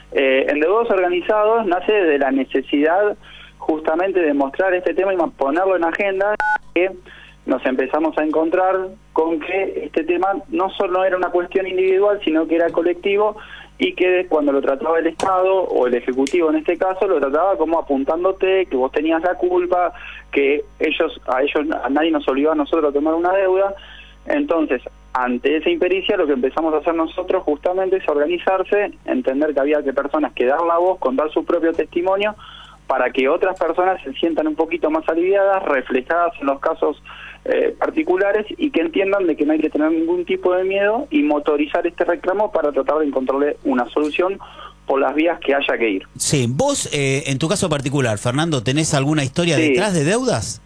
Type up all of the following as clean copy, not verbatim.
Endeudados Organizados nace de la necesidad justamente de mostrar este tema y ponerlo en agenda, que nos empezamos a encontrar con que este tema no solo era una cuestión individual, sino que era colectivo, y que cuando lo trataba el Estado, o el Ejecutivo en este caso, lo trataba como apuntándote, que vos tenías la culpa, que a nadie nos obligaba a nosotros a tomar una deuda. Entonces, ante esa impericia, lo que empezamos a hacer nosotros justamente es organizarse, entender que había que personas que dar la voz, contar su propio testimonio, para que otras personas se sientan un poquito más aliviadas, reflejadas en los casos particulares, y que entiendan de que no hay que tener ningún tipo de miedo y motorizar este reclamo para tratar de encontrarle una solución por las vías que haya que ir. Sí, vos, en tu caso particular, Fernando, ¿tenés alguna historia detrás de deudas?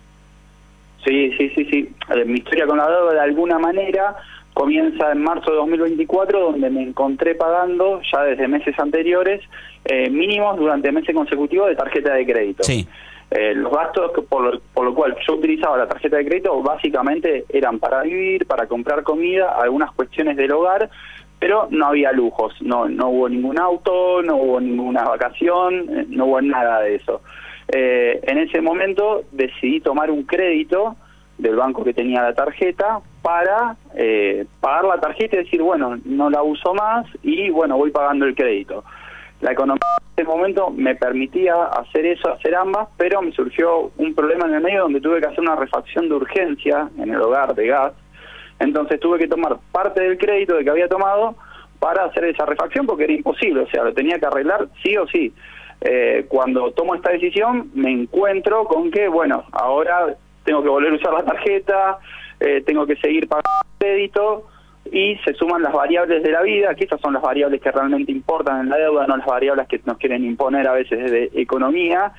Sí. Mi historia con la deuda, de alguna manera, comienza en marzo de 2024, donde me encontré pagando, ya desde meses anteriores, mínimos durante meses consecutivos de tarjeta de crédito. Sí. Los gastos por lo cual yo utilizaba la tarjeta de crédito básicamente eran para vivir, para comprar comida, algunas cuestiones del hogar, pero no había lujos, no hubo ningún auto, no hubo ninguna vacación, no hubo nada de eso. En ese momento decidí tomar un crédito del banco que tenía la tarjeta para pagar la tarjeta y decir, bueno, no la uso más y bueno, voy pagando el crédito. La economía en ese momento me permitía hacer eso, hacer ambas, pero me surgió un problema en el medio donde tuve que hacer una refacción de urgencia en el hogar de gas. Entonces tuve que tomar parte del crédito que había tomado para hacer esa refacción porque era imposible, o sea, lo tenía que arreglar sí o sí. Cuando tomo esta decisión me encuentro con que, bueno, ahora tengo que volver a usar la tarjeta, tengo que seguir pagando el crédito, y se suman las variables de la vida, que esas son las variables que realmente importan en la deuda, no las variables que nos quieren imponer a veces de economía,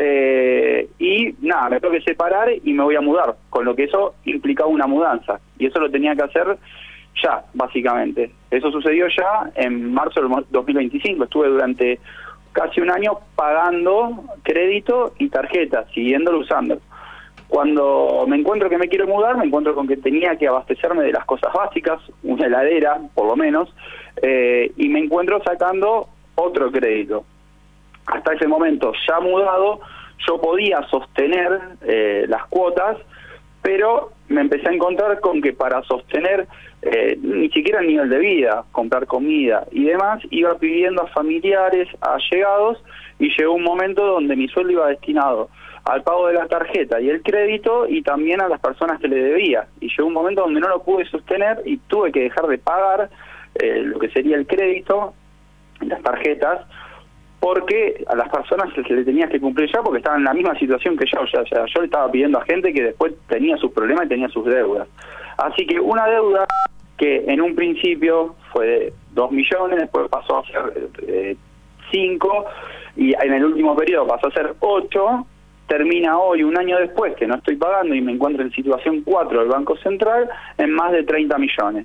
y nada, me tengo que separar y me voy a mudar, con lo que eso implicaba una mudanza, y eso lo tenía que hacer ya, básicamente. Eso sucedió ya en marzo del 2025, estuve durante casi un año pagando crédito y tarjeta, siguiéndolo usando. Cuando me encuentro que me quiero mudar, me encuentro con que tenía que abastecerme de las cosas básicas, una heladera, por lo menos, y me encuentro sacando otro crédito. Hasta ese momento, ya mudado, yo podía sostener las cuotas, pero me empecé a encontrar con que para sostener ni siquiera el nivel de vida, comprar comida y demás, iba pidiendo a familiares, a allegados, y llegó un momento donde mi sueldo iba destinado al pago de la tarjeta y el crédito, y también a las personas que le debía. Y llegó un momento donde no lo pude sostener y tuve que dejar de pagar lo que sería el crédito, las tarjetas, porque a las personas se le tenía que cumplir ya, porque estaban en la misma situación que yo. O sea, yo le estaba pidiendo a gente que después tenía sus problemas y tenía sus deudas. Así que una deuda que en un principio fue de 2 millones, después pasó a ser 5, y en el último periodo pasó a ser 8, termina hoy, un año después, que no estoy pagando y me encuentro en situación 4 del Banco Central, en más de 30 millones.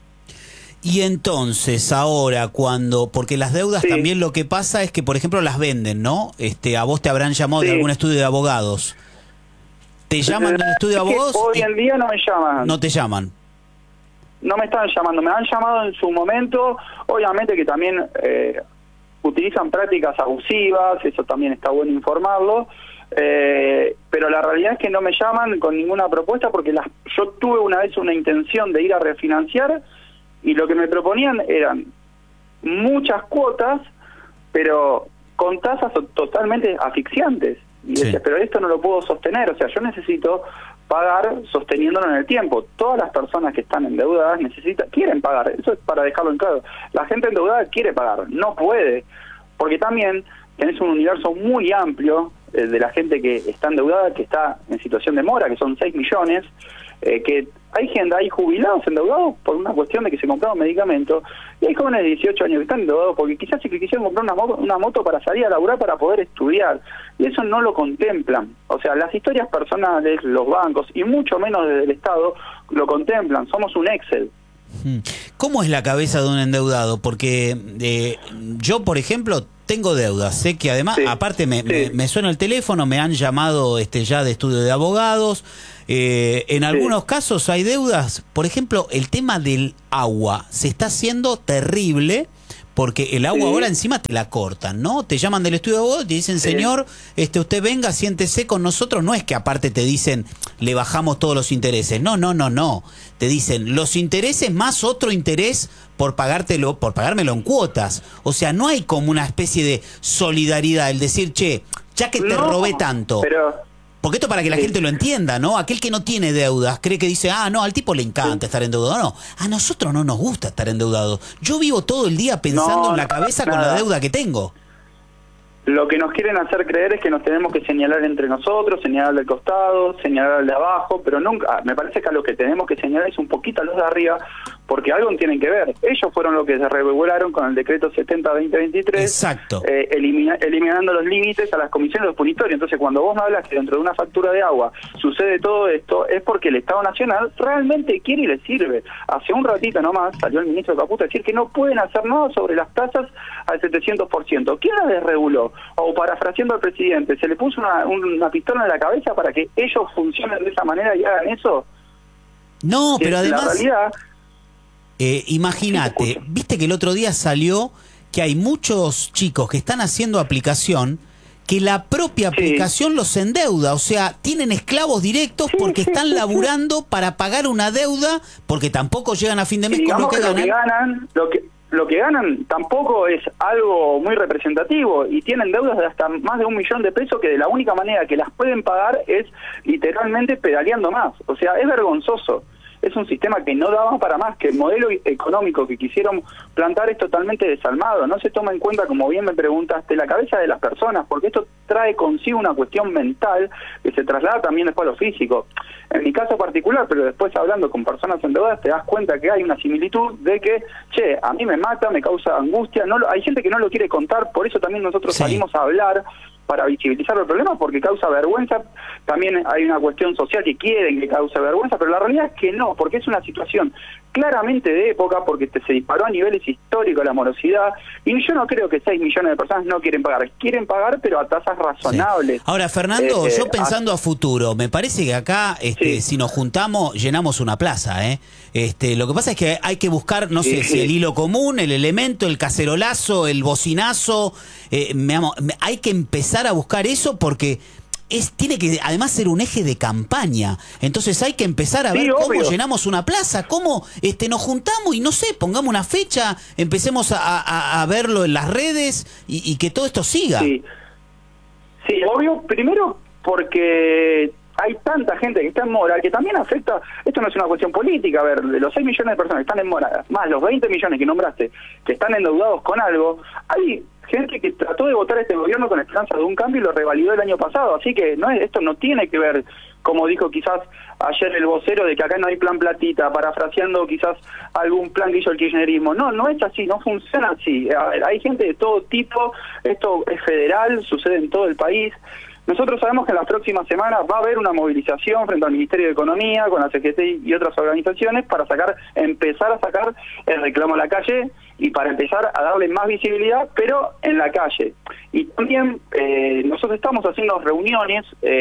Y entonces, ahora, porque las deudas también lo que pasa es que, por ejemplo, las venden, ¿no? A vos te habrán llamado de algún estudio de abogados. ¿Te llaman del estudio de abogados? Hoy en día no me llaman. ¿No te llaman? No me están llamando, me han llamado en su momento, obviamente que también utilizan prácticas abusivas, eso también está bueno informarlo, pero la realidad es que no me llaman con ninguna propuesta, porque yo tuve una vez una intención de ir a refinanciar, y lo que me proponían eran muchas cuotas, pero con tasas totalmente asfixiantes. Y decía, pero esto no lo puedo sostener, o sea, yo necesito pagar sosteniéndolo en el tiempo. Todas las personas que están endeudadas quieren pagar, eso es para dejarlo en claro. La gente endeudada quiere pagar, no puede, porque también tenés un universo muy amplio de la gente que está endeudada, que está en situación de mora, que son 6 millones, que hay jubilados endeudados por una cuestión de que se compraron medicamentos, y hay jóvenes de 18 años que están endeudados porque quizás se quisieron comprar una moto para salir a laburar, para poder estudiar, y eso no lo contemplan. O sea, las historias personales, los bancos, y mucho menos desde el Estado, lo contemplan. Somos un Excel. ¿Cómo es la cabeza de un endeudado? Porque yo, por ejemplo, tengo deudas. Sé que además, aparte me suena el teléfono, me han llamado ya de estudio de abogados. En algunos casos hay deudas. Por ejemplo, el tema del agua se está haciendo terrible porque el agua ahora encima te la cortan, ¿no? Te llaman del estudio de abogados y te dicen, señor, usted venga, siéntese con nosotros. No es que aparte te dicen, le bajamos todos los intereses. No. Te dicen, los intereses más otro interés por pagármelo en cuotas. O sea, no hay como una especie de solidaridad, el decir, che, ya que te robé tanto... Porque esto para que la gente lo entienda, ¿no? Aquel que no tiene deudas cree que dice, no, al tipo le encanta estar endeudado. No, a nosotros no nos gusta estar endeudados. Yo vivo todo el día pensando en la cabeza con la deuda que tengo. Lo que nos quieren hacer creer es que nos tenemos que señalar entre nosotros, señalar al costado, señalar al de abajo, pero nunca, me parece que a lo que tenemos que señalar es un poquito a los de arriba, porque algo tienen que ver. Ellos fueron los que se regularon con el decreto 70-2023, exacto, eliminando los límites a las comisiones de los punitorios. Entonces, cuando vos me hablas que dentro de una factura de agua sucede todo esto, es porque el Estado Nacional realmente quiere y le sirve. Hace un ratito nomás salió el ministro Caputo a decir que no pueden hacer nada sobre las tasas al 700%. ¿Quién las desreguló? O parafraseando al presidente, ¿se le puso una pistola en la cabeza para que ellos funcionen de esa manera y hagan eso? No, pero además... La realidad... imagínate, viste que el otro día salió que hay muchos chicos que están haciendo aplicación que la propia aplicación los endeuda, o sea, tienen esclavos directos porque están laburando para pagar una deuda porque tampoco llegan a fin de mes con lo que ganan. Lo que ganan tampoco es algo muy representativo y tienen deudas de hasta más de 1 millón de pesos que de la única manera que las pueden pagar es literalmente pedaleando más. O sea, es vergonzoso. Es un sistema que no daba para más, que el modelo económico que quisieron plantar es totalmente desalmado. No se toma en cuenta, como bien me preguntaste, la cabeza de las personas, porque esto trae consigo una cuestión mental que se traslada también después a lo físico. En mi caso particular, pero después hablando con personas endeudadas, te das cuenta que hay una similitud de que, che, a mí me mata, me causa angustia, hay gente que no lo quiere contar, por eso también nosotros salimos a hablar, para visibilizar el problema, porque causa vergüenza. También hay una cuestión social que quieren que cause vergüenza, pero la realidad es que no, porque es una situación claramente de época, porque se disparó a niveles históricos la morosidad, y yo no creo que 6 millones de personas no quieren pagar, pero a tasas razonables. Ahora, Fernando, yo pensando a futuro, me parece que acá, si nos juntamos, llenamos una plaza, lo que pasa es que hay que buscar, no sé, si el hilo común, el elemento, el cacerolazo, el bocinazo, hay que empezar a buscar eso porque tiene que además ser un eje de campaña. Entonces hay que empezar a ver cómo llenamos una plaza, cómo nos juntamos y no sé, pongamos una fecha, empecemos a verlo en las redes y que todo esto siga. Sí, obvio, primero porque hay tanta gente que está en mora, que también afecta, esto no es una cuestión política, a ver, de los 6 millones de personas que están en mora, más los 20 millones que nombraste, que están endeudados con algo, hay gente que trató de votar a este gobierno con esperanza de un cambio y lo revalidó el año pasado, así que esto no tiene que ver, como dijo quizás ayer el vocero, de que acá no hay plan platita, parafraseando quizás algún plan que hizo el kirchnerismo. No es así, no funciona así. A ver, hay gente de todo tipo, esto es federal, sucede en todo el país. Nosotros sabemos que en las próximas semanas va a haber una movilización frente al Ministerio de Economía, con la CGT y otras organizaciones, para empezar a sacar el reclamo a la calle y para empezar a darle más visibilidad, pero en la calle. Y también nosotros estamos haciendo reuniones,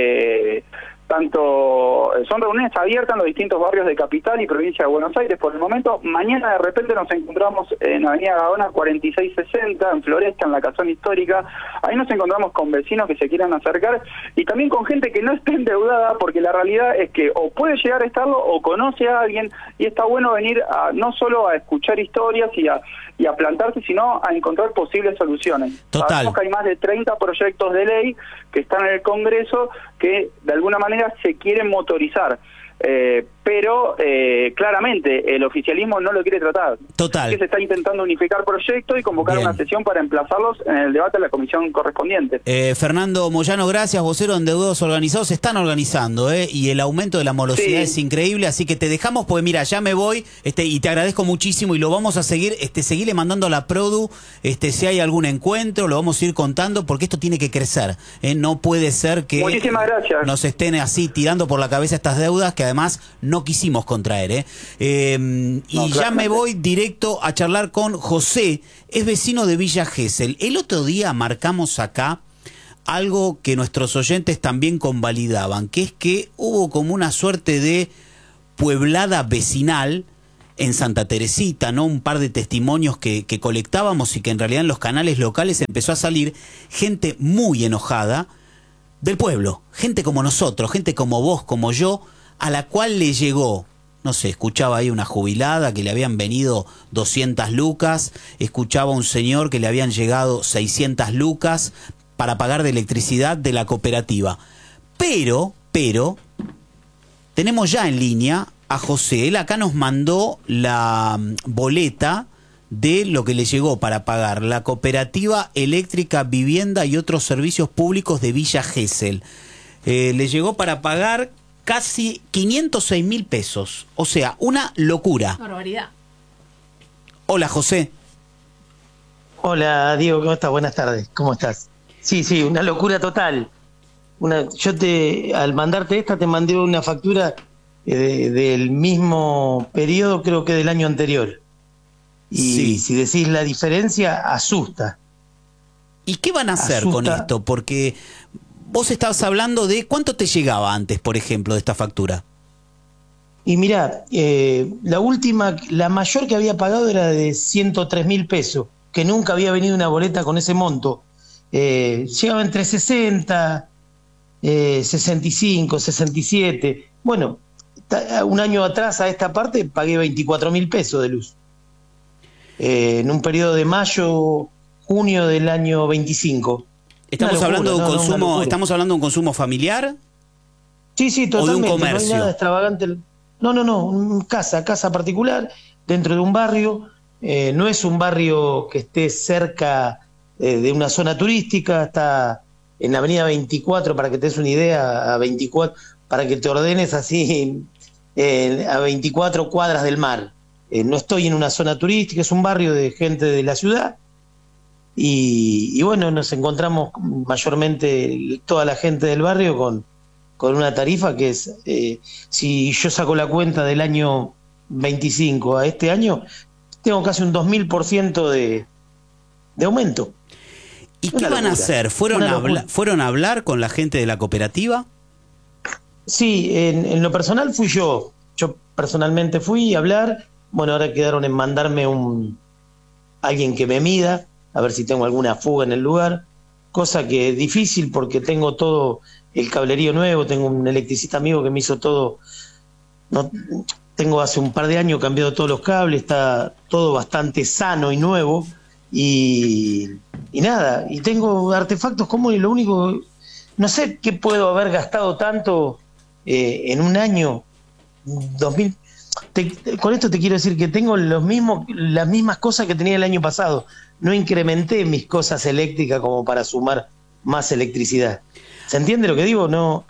son reuniones abiertas en los distintos barrios de Capital y Provincia de Buenos Aires. Por el momento, mañana de repente nos encontramos en Avenida Gaona 4660, en Floresta, en la Casona Histórica. Ahí nos encontramos con vecinos que se quieran acercar y también con gente que no esté endeudada, porque la realidad es que o puede llegar a estarlo o conoce a alguien, y está bueno venir no solo a escuchar historias y a plantarse, sino a encontrar posibles soluciones. Total. Sabemos que hay más de 30 proyectos de ley que están en el Congreso que de alguna manera se quieren motorizar, pero claramente el oficialismo no lo quiere tratar. Total. Que se está intentando unificar proyectos y convocar una sesión para emplazarlos en el debate de la comisión correspondiente. Fernando Moyano, gracias, vocero de Endeudados Organizados. Se están organizando, y el aumento de la morosidad es increíble, así que te dejamos, pues mira, ya me voy, y te agradezco muchísimo y lo vamos a seguir, seguirle mandando a la Produ, si hay algún encuentro, lo vamos a ir contando, porque esto tiene que crecer, no puede ser que nos estén así tirando por la cabeza estas deudas que además no quisimos contraer. Ya me voy directo a charlar con José, es vecino de Villa Gesell. El otro día marcamos acá algo que nuestros oyentes también convalidaban, que es que hubo como una suerte de pueblada vecinal en Santa Teresita, ¿no? Un par de testimonios que colectábamos y que en realidad en los canales locales empezó a salir gente muy enojada del pueblo, gente como nosotros, gente como vos, como yo, a la cual le llegó, no sé, escuchaba ahí una jubilada que le habían venido 200 lucas, escuchaba un señor que le habían llegado 600 lucas para pagar de electricidad de la cooperativa. Pero, tenemos ya en línea a José. Él acá nos mandó la boleta de lo que le llegó para pagar la Cooperativa Eléctrica Vivienda y otros servicios públicos de Villa Gesell. Le llegó para pagar casi 506.000 pesos. O sea, una locura. Barbaridad. Hola, José. Hola, Diego, ¿cómo estás? Buenas tardes. ¿Cómo estás? Sí, una locura total. Al mandarte esta, te mandé una factura del mismo periodo, creo que del año anterior. Y sí, si decís la diferencia, asusta. ¿Y qué van a hacer con esto? Porque vos estabas hablando de cuánto te llegaba antes, por ejemplo, de esta factura. Y mirá, la mayor que había pagado era de 103.000 pesos, que nunca había venido una boleta con ese monto. Llegaba entre 60, 65, 67. Bueno, un año atrás a esta parte pagué 24.000 pesos de luz. En un periodo de mayo, junio del año 25. ¿Estamos hablando de un consumo, estamos hablando de un consumo familiar? Sí, totalmente. ¿O de un comercio? No hay nada extravagante. No, casa particular, dentro de un barrio. No es un barrio que esté cerca de una zona turística, está en la avenida 24, para que te des una idea, a 24, para que te ordenes así, a 24 cuadras del mar. No estoy en una zona turística, es un barrio de gente de la ciudad, y bueno, nos encontramos mayormente toda la gente del barrio con una tarifa que es, si yo saco la cuenta del año 25 a este año, tengo casi un 2000% de aumento. ¿Y qué van a hacer? ¿Fueron a hablar con la gente de la cooperativa? Sí, en lo personal fui yo. Yo personalmente fui a hablar. Bueno, ahora quedaron en mandarme alguien que me mida, a ver si tengo alguna fuga en el lugar, cosa que es difícil porque tengo todo el cablerío nuevo, tengo un electricista amigo que me hizo todo. Tengo hace un par de años cambiado todos los cables, está todo bastante sano y nuevo, y nada, y tengo artefactos como lo único, no sé qué puedo haber gastado tanto en un año 2000. Con esto te quiero decir que tengo las mismas cosas que tenía el año pasado. No incrementé mis cosas eléctricas como para sumar más electricidad. ¿Se entiende lo que digo? No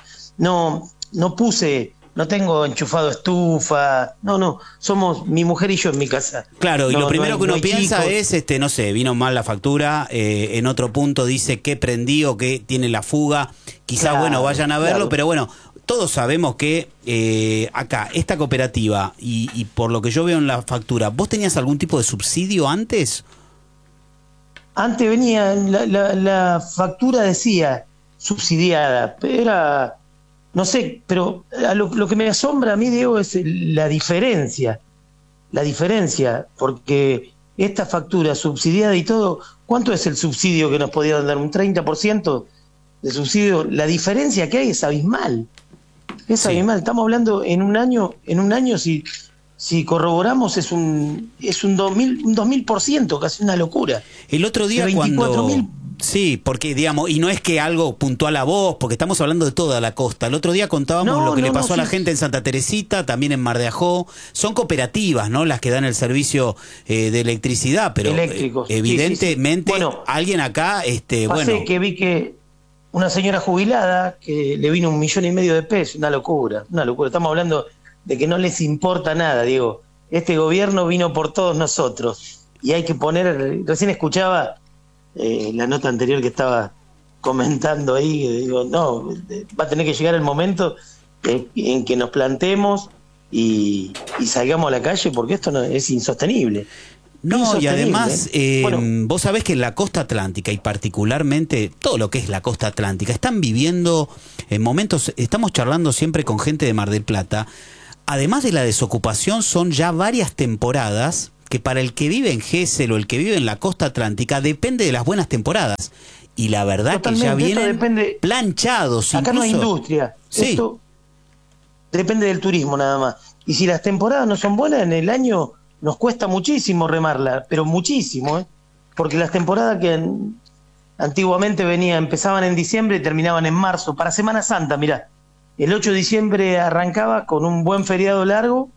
tengo enchufado estufa, somos mi mujer y yo en mi casa. Claro, y lo primero que uno piensa es, no sé, vino mal la factura, en otro punto dice que prendí o que tiene la fuga, quizás, claro, bueno, vayan a verlo, claro. Pero bueno, todos sabemos que acá, esta cooperativa, y por lo que yo veo en la factura, ¿vos tenías algún tipo de subsidio antes? Antes venía, la factura decía subsidiada, era... No sé, pero lo que me asombra a mí, Diego, es la diferencia, porque esta factura subsidiada y todo, ¿cuánto es el subsidio que nos podían dar? ¿Un 30% de subsidio? La diferencia que hay es abismal, abismal. Estamos hablando en un año si corroboramos es un 2000%, casi una locura. El otro día cuando... Sí, porque digamos, y no es que algo puntual a vos, porque estamos hablando de toda la costa. El otro día contábamos lo que le pasó a la gente en Santa Teresita, también en Mar de Ajó. Son cooperativas, ¿no? Las que dan el servicio de electricidad, pero evidentemente sí. Bueno, alguien acá, que vi que una señora jubilada que le vino 1,5 millones de pesos, una locura. Estamos hablando de que no les importa nada, Diego. Este gobierno vino por todos nosotros y hay que poner, recién escuchaba la nota anterior que estaba comentando ahí, digo, va a tener que llegar el momento en que nos plantemos y salgamos a la calle, porque esto no es insostenible. No, y además, vos sabés que en la costa atlántica, y particularmente todo lo que es la costa atlántica, están viviendo en momentos, estamos charlando siempre con gente de Mar del Plata, además de la desocupación, son ya varias temporadas que para el que vive en Gesell o el que vive en la costa atlántica depende de las buenas temporadas. Y la verdad Totalmente, que ya vienen depende, planchados. Acá incluso, no hay industria. Sí. Esto depende del turismo nada más. Y si las temporadas no son buenas, en el año nos cuesta muchísimo remarla, pero muchísimo, ¿eh? Porque las temporadas que antiguamente empezaban en diciembre y terminaban en marzo. Para Semana Santa, mirá, el 8 de diciembre arrancaba con un buen feriado largo.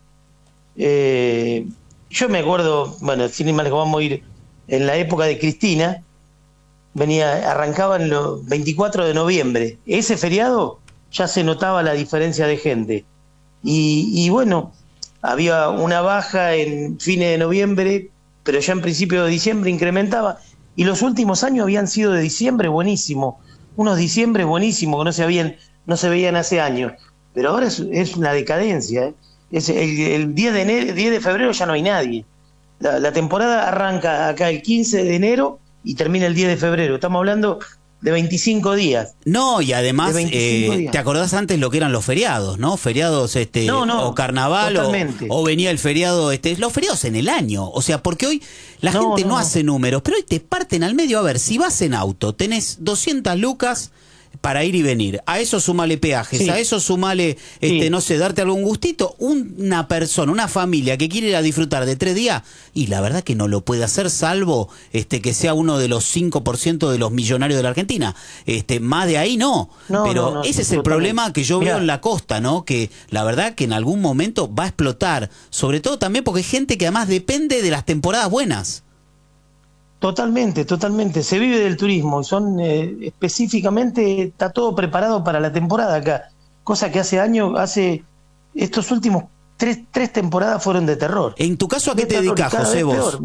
Yo me acuerdo, bueno, sin ir más lejos, vamos a ir en la época de Cristina, arrancaba en los 24 de noviembre. Ese feriado ya se notaba la diferencia de gente. Y bueno, había una baja en fines de noviembre, pero ya en principio de diciembre incrementaba. Y los últimos años habían sido de diciembre buenísimo, unos diciembre buenísimos que no se veían hace años. Pero ahora es una decadencia, ¿eh? El 10 de febrero ya no hay nadie. La temporada arranca acá el 15 de enero y termina el 10 de febrero. Estamos hablando de 25 días. No, y además, ¿te acordás antes lo que eran los feriados, no? Feriados, o carnaval, o venía el feriado, los feriados en el año. O sea, porque hoy la gente no hace números, pero hoy te parten al medio. A ver, si vas en auto, tenés 200 lucas para ir y venir. A eso sumale peajes, a eso sumale, no sé, darte algún gustito. Una persona, una familia que quiere ir a disfrutar de 3 días, y la verdad que no lo puede hacer, salvo que sea uno de los 5% de los millonarios de la Argentina. Más de ahí no. Pero ese es el problema que yo veo en la costa, ¿no? Que la verdad que en algún momento va a explotar. Sobre todo también porque hay gente que además depende de las temporadas buenas. Totalmente. Se vive del turismo. Específicamente, está todo preparado para la temporada acá. Cosa que estos últimos tres temporadas fueron de terror. En tu caso, ¿a qué te dedicas, José, vos?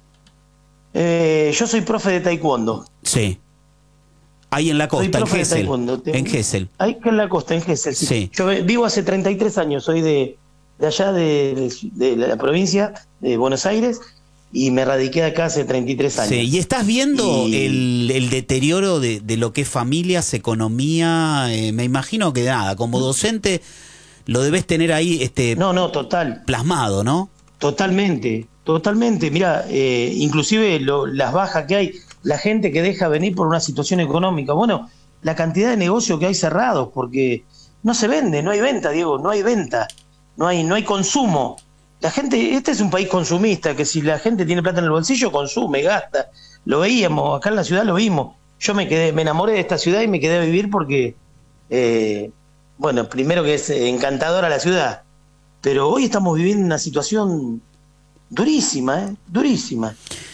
Yo soy profe de taekwondo. Sí. Ahí en la costa, en Gesell. En Gesell. Ahí en la costa, en Gesell. Sí. Yo vivo hace 33 años. Soy de allá, de la provincia de Buenos Aires. Y me radiqué acá hace 33 años. Sí, y estás viendo el deterioro de lo que es familias, economía. Me imagino que nada, como docente lo debes tener ahí total. Plasmado, ¿no? Totalmente. Mirá, inclusive las bajas que hay, la gente que deja venir por una situación económica. Bueno, la cantidad de negocios que hay cerrados, porque no se vende, no hay venta, Diego, no hay venta, no hay consumo. La gente, este es un país consumista, que si la gente tiene plata en el bolsillo, consume, gasta. Lo veíamos, acá en la ciudad lo vimos. Yo me enamoré de esta ciudad y me quedé a vivir porque, primero que es encantadora la ciudad, pero hoy estamos viviendo una situación durísima, durísima,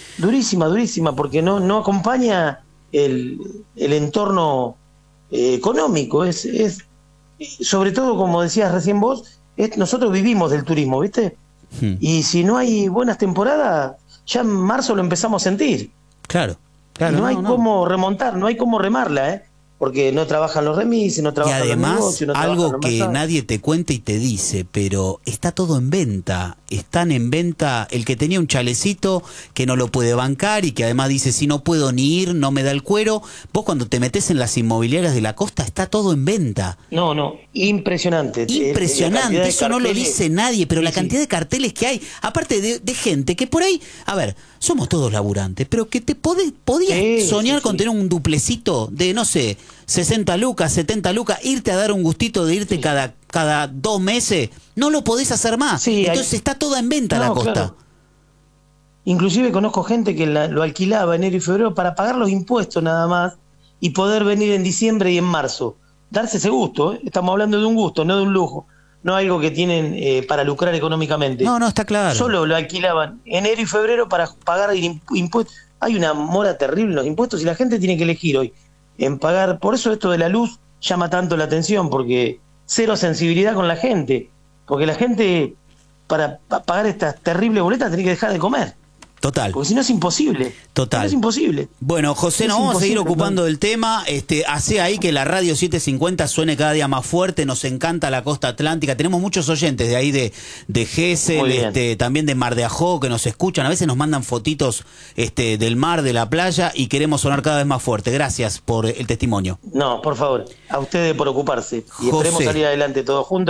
porque no acompaña el entorno económico. Es sobre todo, como decías recién vos, nosotros vivimos del turismo, ¿viste? Y si no hay buenas temporadas, ya en marzo lo empezamos a sentir. Claro. Y no hay cómo remontar, no hay cómo remarla, porque no trabajan los remises, no trabajan los negocios. Y además, algo que nadie te cuenta y te dice, pero está todo en venta. Están en venta el que tenía un chalecito que no lo puede bancar y que además dice, si no puedo ni ir, no me da el cuero. Vos cuando te metés en las inmobiliarias de la costa, está todo en venta. Impresionante. Impresionante, eso no lo dice nadie, pero la cantidad de carteles que hay, aparte de gente que por ahí, a ver, somos todos laburantes, pero que te podías soñar con tener un duplecito de, no sé, 60 lucas, 70 lucas, irte a dar un gustito de irte cada 2 meses, no lo podés hacer más. Entonces está toda en venta la costa. Claro. Inclusive conozco gente que lo alquilaba enero y febrero para pagar los impuestos nada más y poder venir en diciembre y en marzo. Darse ese gusto, Estamos hablando de un gusto, no de un lujo. No algo que tienen para lucrar económicamente. No, está claro. Solo lo alquilaban enero y febrero para pagar impuestos. Hay una mora terrible en los impuestos y la gente tiene que elegir hoy en pagar. Por eso esto de la luz llama tanto la atención, porque cero sensibilidad con la gente. Porque la gente, para pagar estas terribles boletas, tiene que dejar de comer. Total. Porque si no es imposible. Total. Es imposible. Bueno, José, nos vamos a seguir ocupando del tema. Hace ahí que la radio 750 suene cada día más fuerte. Nos encanta la costa atlántica. Tenemos muchos oyentes de ahí de Gesell, también de Mar de Ajó, que nos escuchan. A veces nos mandan fotitos del mar, de la playa, y queremos sonar cada vez más fuerte. Gracias por el testimonio. No, por favor. A ustedes por ocuparse. Y esperemos salir adelante todos juntos, que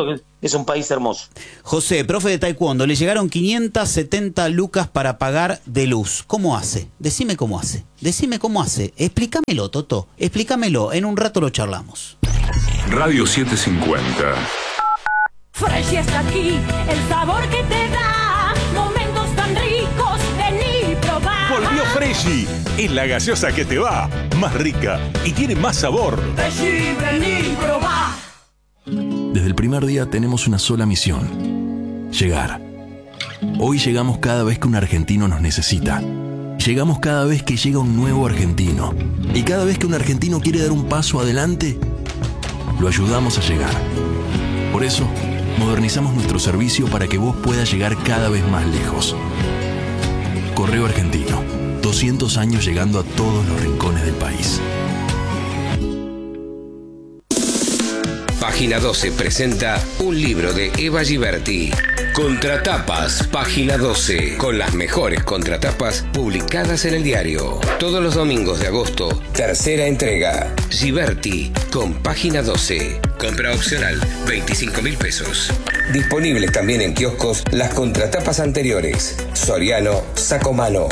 es un país hermoso. José, profe de taekwondo, le llegaron 570 lucas para pagar de luz. ¿Cómo hace? Decime cómo hace. Explícamelo, Toto. Explícamelo. En un rato lo charlamos. Radio 750. Fresh está aquí, el sabor que te da momentos tan ricos, vení y probá. Volvió Freshy, es la gaseosa que te va, más rica y tiene más sabor. Freshy, vení y probá. Desde el primer día tenemos una sola misión: llegar. Hoy llegamos cada vez que un argentino nos necesita. Llegamos cada vez que llega un nuevo argentino. Y cada vez que un argentino quiere dar un paso adelante, lo ayudamos a llegar. Por eso, modernizamos nuestro servicio para que vos puedas llegar cada vez más lejos. Correo Argentino, 200 años llegando a todos los rincones del país. Página 12 presenta un libro de Eva Giberti. Contratapas, Página 12, con las mejores contratapas publicadas en el diario. Todos los domingos de agosto, tercera entrega. Giberti, con Página 12. Compra opcional, 25.000 pesos. Disponibles también en kioscos las contratapas anteriores. Soriano, Sacomano,